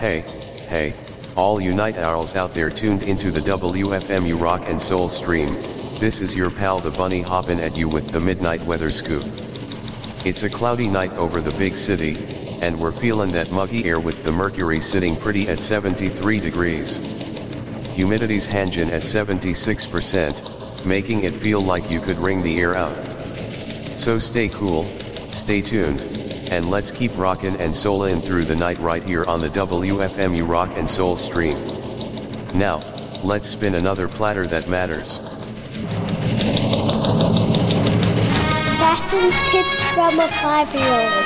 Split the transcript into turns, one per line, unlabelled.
Hey, hey, all you night owls out there tuned into the WFMU Rock and Soul stream, this is your pal the Bunny hoppin' at you with the midnight weather scoop. It's a cloudy night over the big city, and we're feelin' that muggy air with the mercury sitting pretty at 73 degrees. Humidity's hangin' at 76%, making it feel like you could wring the air out. So stay cool, stay tuned, and let's keep rockin' and soulin' through the night right here on the WFMU Rock and Soul stream. Now, let's spin another platter that matters.
Fashion tips from a 5-year-old.